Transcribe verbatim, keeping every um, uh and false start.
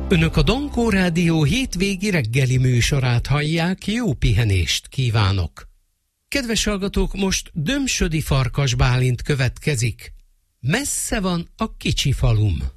Önök a Dankó Rádió hétvégi reggeli műsorát hallják, jó pihenést kívánok! Kedves hallgatók, most Dömsödi Farkas Bálint következik. Messze van a kicsi falum.